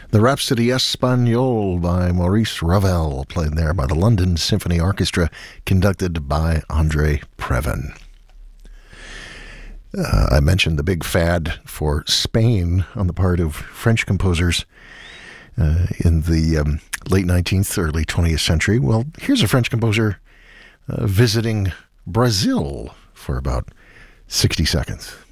The Rhapsody Espagnole by Maurice Ravel, played there by the London Symphony Orchestra, conducted by Andre Previn. I mentioned the big fad for Spain on the part of French composers in the late 19th, early 20th century. Well, here's a French composer visiting Brazil for about 60 seconds.